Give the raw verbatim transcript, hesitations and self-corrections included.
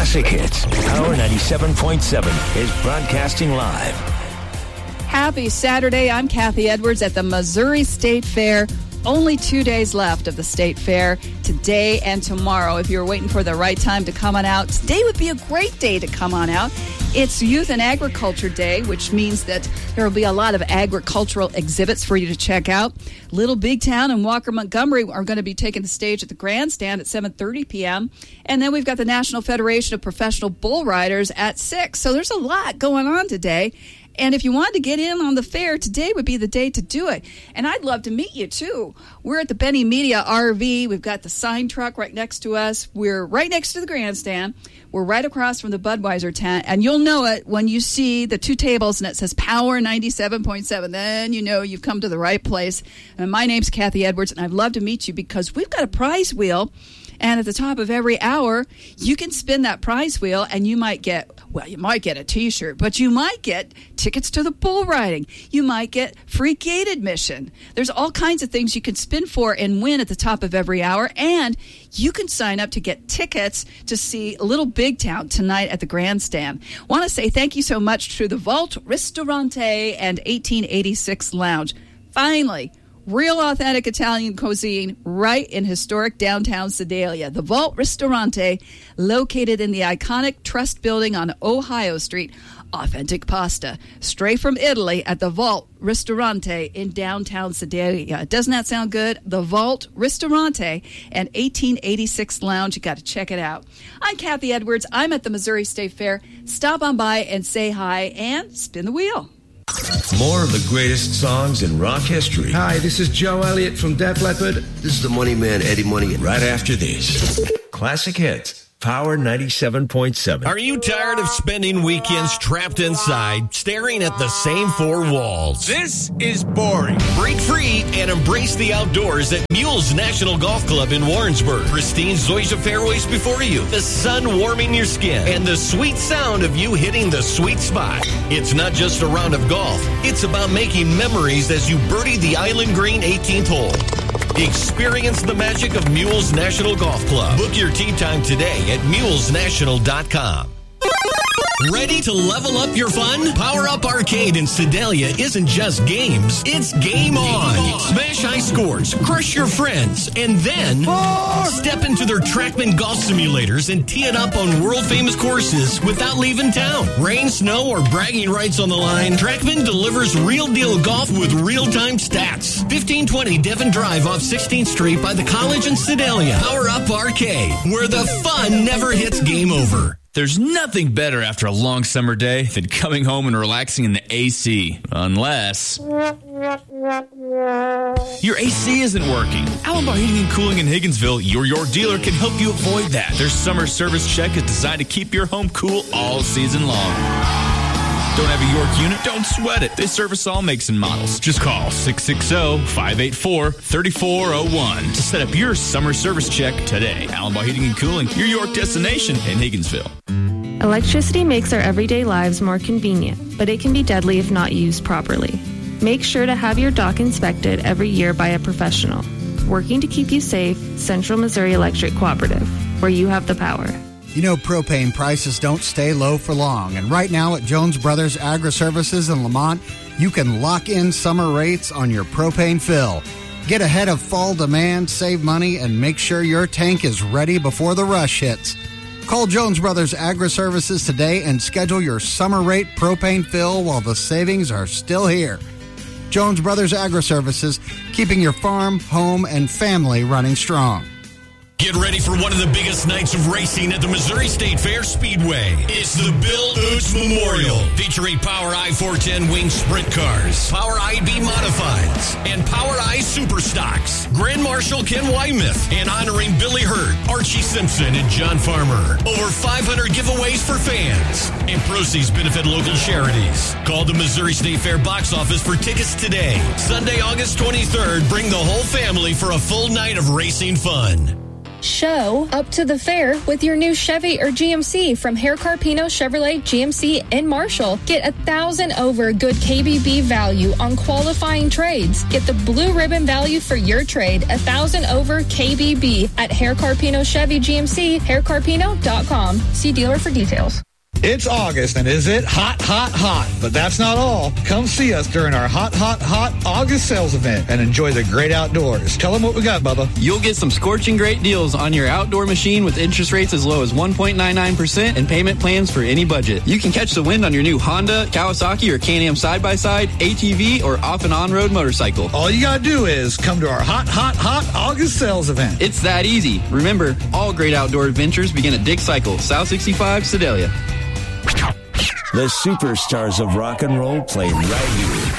Classic Hits. Power ninety-seven point seven is broadcasting live. Happy Saturday. I'm Kathy Edwards at the Missouri State Fair. Only two days left of the State Fair, today and tomorrow. If you're waiting for the right time to come on out, today would be a great day to come on out. It's Youth and Agriculture Day, which means that there will be a lot of agricultural exhibits for you to check out. Little Big Town and Walker Montgomery are going to be taking the stage at the grandstand at seven thirty p.m. And then we've got the National Federation of Professional Bull Riders at six. So there's a lot going on today. And if you wanted to get in on the fair, today would be the day to do it. And I'd love to meet you, too. We're at the Benny Media R V. We've got the sign truck right next to us. We're right next to the grandstand. We're right across from the Budweiser tent. And you'll know it when you see the two tables and it says Power ninety-seven point seven. Then you know you've come to the right place. And my name's Kathy Edwards, and I'd love to meet you because we've got a prize wheel. And at the top of every hour, you can spin that prize wheel, and you might get, well, you might get a T-shirt, but you might get tickets to the bull riding. You might get free gate admission. There's all kinds of things you can spin for and win at the top of every hour, and you can sign up to get tickets to see Little Big Town tonight at the grandstand. Want to say thank you so much to the Vault Ristorante and eighteen eighty-six Lounge. Finally, real authentic Italian cuisine right in historic downtown Sedalia. The Vault Ristorante, located in the iconic Trust Building on Ohio Street. Authentic pasta, straight from Italy at the Vault Ristorante in downtown Sedalia. Doesn't that sound good? The Vault Ristorante and eighteen eighty-six Lounge. You got to check it out. I'm Kathy Edwards. I'm at the Missouri State Fair. Stop on by and say hi and spin the wheel. More of the greatest songs in rock history. Hi, this is Joe Elliott from Def Leppard. This is the Money Man, Eddie Money. Right after this, Classic Hits, Power ninety-seven point seven. Are you tired of spending weekends trapped inside, staring at the same four walls? This is boring. Break free and embrace the outdoors at Mules National Golf Club in Warrensburg. Pristine Zoysia fairways before you, the sun warming your skin, and the sweet sound of you hitting the sweet spot. It's not just a round of golf. It's about making memories as you birdie the Island Green eighteenth hole. Experience the magic of Mules National Golf Club. Book your tee time today at mules national dot com. Ready to level up your fun? Power Up Arcade in Sedalia isn't just games, it's game on. Game on. Smash high scores, crush your friends, and then Four. step into their TrackMan golf simulators and tee it up on world-famous courses without leaving town. Rain, snow, or bragging rights on the line, TrackMan delivers real-deal golf with real-time stats. fifteen twenty Devon Drive off sixteenth Street by the college in Sedalia. Power Up Arcade, where the fun never hits game over. There's nothing better after a long summer day than coming home and relaxing in the A C. Unless your A C isn't working. Allenbar Heating and Cooling in Higginsville, your York dealer, can help you avoid that. Their summer service check is designed to keep your home cool all season long. Don't have a York unit? Don't sweat it. They service all makes and models. Just call six six zero, five eight four, three four zero one to set up your summer service check today. Allenbar Heating and Cooling, your York destination in Higginsville. Electricity makes our everyday lives more convenient, but it can be deadly if not used properly. Make sure to have your dock inspected every year by a professional. Working to keep you safe, Central Missouri Electric Cooperative, where you have the power. You know propane prices don't stay low for long, and right now at Jones Brothers Agri-Services in Lamont, you can lock in summer rates on your propane fill. Get ahead of fall demand, save money, and make sure your tank is ready before the rush hits. Call Jones Brothers Agri-Services today and schedule your summer rate propane fill while the savings are still here. Jones Brothers Agri-Services, keeping your farm, home, and family running strong. Get ready for one of the biggest nights of racing at the Missouri State Fair Speedway. It's the Bill Oots Memorial, featuring Power I four ten Wing Sprint Cars, Power I B Modifieds, and Power I Super Stocks. Grand Marshal Ken Wymuth, and honoring Billy Hurt, Archie Simpson, and John Farmer. Over five hundred giveaways for fans, and proceeds benefit local charities. Call the Missouri State Fair box office for tickets today. Sunday, August twenty-third, bring the whole family for a full night of racing fun. Show up to the fair with your new Chevy or G M C from Hair Carpino Chevrolet G M C in Marshall. Get a thousand over good K B B value on qualifying trades. Get the blue ribbon value for your trade, a thousand over K B B at Hair Carpino Chevy G M C, hair carpino dot com. See dealer for details. It's August, and is it hot, hot, hot? But that's not all. Come see us during our Hot, Hot, Hot August sales event and enjoy the great outdoors. Tell them what we got, Bubba. You'll get some scorching great deals on your outdoor machine with interest rates as low as one point nine nine percent and payment plans for any budget. You can catch the wind on your new Honda, Kawasaki, or Can-Am side-by-side, A T V, or off and on-road motorcycle. All you gotta do is come to our Hot, Hot, Hot August sales event. It's that easy. Remember, all great outdoor adventures begin at Dick Cycle, South sixty-five, Sedalia. The superstars of rock and roll play right here